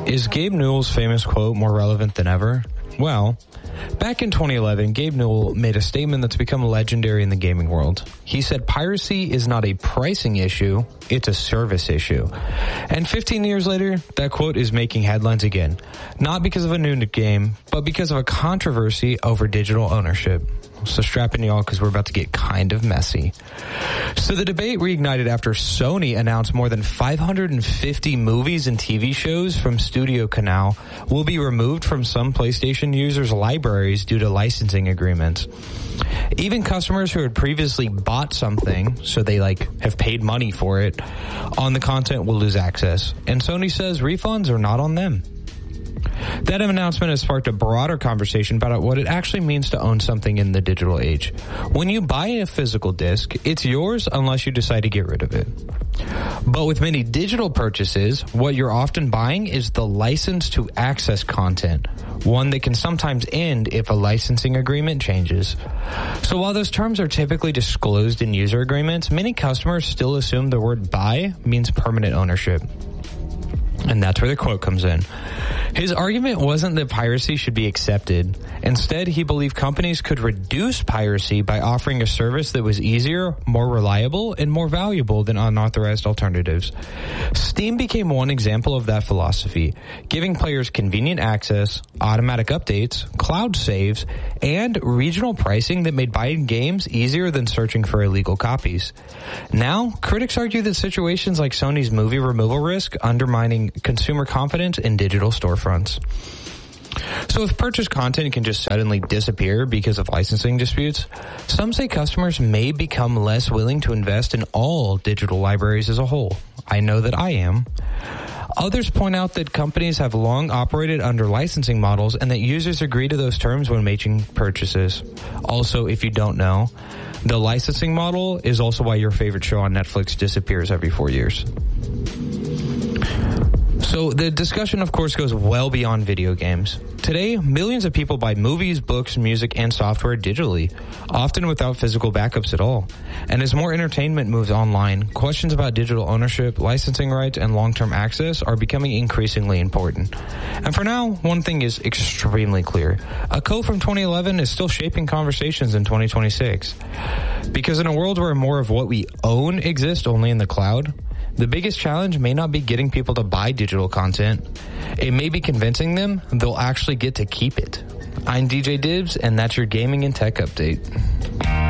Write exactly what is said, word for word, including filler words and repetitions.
Is Gabe Newell's famous quote more relevant than ever? Well, back in twenty eleven, Gabe Newell made a statement that's become legendary in the gaming world. He said piracy is not a pricing issue, it's a service issue. And fifteen years later, that quote is making headlines again. Not because of a new game, but because of a controversy over digital ownership. So strap in, y'all, because we're about to get kind of messy. So the debate reignited after Sony announced more than five hundred fifty movies and T V shows from Studio Canal will be removed from some PlayStation users' libraries due to licensing agreements. Even customers who had previously bought something, so they like have paid money for it, on the content will lose access. And Sony says refunds are not on them. That announcement has sparked a broader conversation about what it actually means to own something in the digital age. When you buy a physical disc, it's yours unless you decide to get rid of it. But with many digital purchases, what you're often buying is the license to access content, one that can sometimes end if a licensing agreement changes. So while those terms are typically disclosed in user agreements, many customers still assume the word buy means permanent ownership. And that's where the quote comes in. His argument wasn't that piracy should be accepted. Instead, he believed companies could reduce piracy by offering a service that was easier, more reliable, and more valuable than unauthorized alternatives. Steam became one example of that philosophy, giving players convenient access, automatic updates, cloud saves, and regional pricing that made buying games easier than searching for illegal copies. Now, critics argue that situations like Sony's movie removal risk undermining consumer confidence in digital storefronts. So if purchased content can just suddenly disappear because of licensing disputes, some say customers may become less willing to invest in all digital libraries as a whole. I know that I am. Others point out that companies have long operated under licensing models and that users agree to those terms when making purchases. Also, if you don't know, the licensing model is also why your favorite show on Netflix disappears every four years. So the discussion, of course, goes well beyond video games. Today, millions of people buy movies, books, music, and software digitally, often without physical backups at all. And as more entertainment moves online, questions about digital ownership, licensing rights, and long-term access are becoming increasingly important. And for now, one thing is extremely clear. A quote from twenty eleven is still shaping conversations in twenty twenty-six. Because in a world where more of what we own exists only in the cloud, the biggest challenge may not be getting people to buy digital content. It may be convincing them they'll actually get to keep it. I'm D J Dibs, and that's your Gaming and Tech Update.